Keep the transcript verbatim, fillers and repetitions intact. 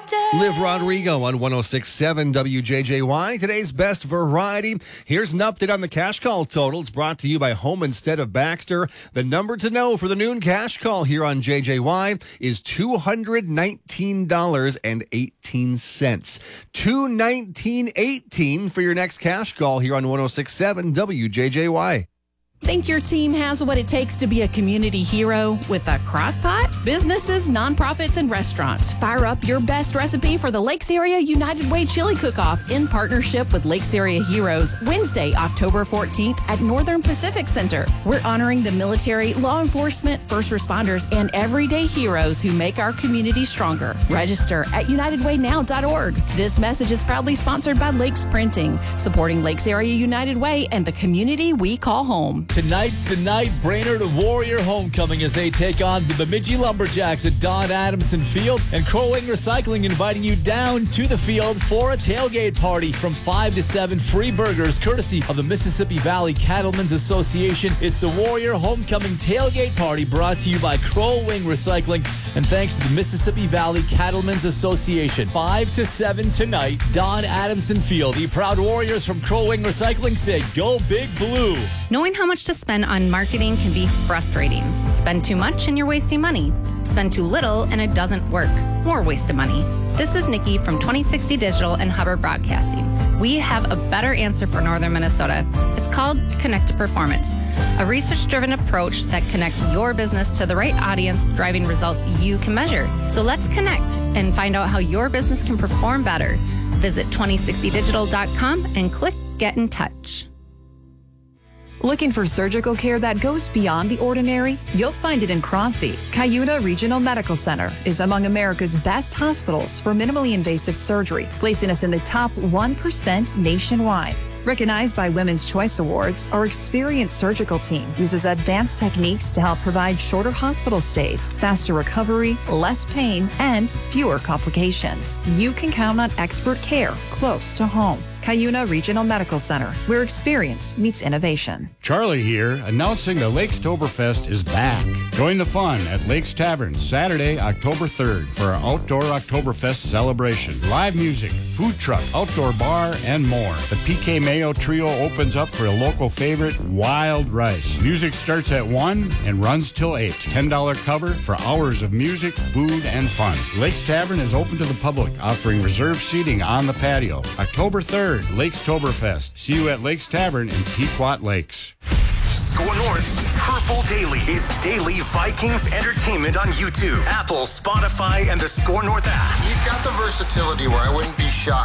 Liv Rodrigo on one oh six point seven W J J Y. Today's best variety. Here's an update on the cash call total. It's brought to you by Home Instead of Baxter. The number to know for the noon cash call here on J J Y is two hundred nineteen dollars and eighteen cents. two hundred nineteen dollars and eighteen cents for your next cash call here on one oh six point seven W J J Y. Think your team has what it takes to be a community hero with a crock pot? Businesses, nonprofits, and restaurants, fire up your best recipe for the Lakes Area United Way Chili Cook-Off in partnership with Lakes Area Heroes, Wednesday, October fourteenth at Northern Pacific Center. We're honoring the military, law enforcement, first responders, and everyday heroes who make our community stronger. Register at united way now dot org. This message is proudly sponsored by Lakes Printing, supporting Lakes Area United Way and the community we call home. Tonight's the night Brainerd Warrior homecoming as they take on the Bemidji Lumberjacks at Don Adamson Field, and Crow Wing Recycling inviting you down to the field for a tailgate party from five to seven. Free burgers courtesy of the Mississippi Valley Cattlemen's Association. It's the Warrior Homecoming Tailgate Party brought to you by Crow Wing Recycling and thanks to the Mississippi Valley Cattlemen's Association. five to seven tonight, Don Adamson Field. The proud Warriors from Crow Wing Recycling say, go Big Blue. Knowing how much to spend on marketing can be frustrating. Spend too much and you're wasting money. Spend too little and it doesn't work. More waste of money. This is Nikki from twenty sixty Digital and Hubbard Broadcasting. We have a better answer for Northern Minnesota. It's called Connect to Performance, a research-driven approach that connects your business to the right audience, driving results you can measure. So let's connect and find out how your business can perform better. Visit twenty sixty digital dot com and click Get in Touch. Looking for surgical care that goes beyond the ordinary? You'll find it in Crosby. Cuyuta Regional Medical Center is among America's best hospitals for minimally invasive surgery, placing us in the top one percent nationwide. Recognized by Women's Choice Awards, our experienced surgical team uses advanced techniques to help provide shorter hospital stays, faster recovery, less pain, and fewer complications. You can count on expert care close to home. Cuyuta Regional Medical Center, where experience meets innovation. Charlie here, announcing the Lakes-Toberfest is back. Join the fun at Lakes Tavern Saturday, October third for our Outdoor Oktoberfest celebration. Live music, food truck, outdoor bar, and more. The P K Mayo Trio opens up for a local favorite, Wild Rice. Music starts at one and runs till eight. ten dollars cover for hours of music, food, and fun. Lakes Tavern is open to the public, offering reserved seating on the patio. October third, Lakes-Toberfest. See you at Lakes Tavern in Pequot Lakes. Score North's Purple Daily is daily Vikings entertainment on YouTube, Apple, Spotify, and the Score North app. He's got the versatility where I wouldn't be shocked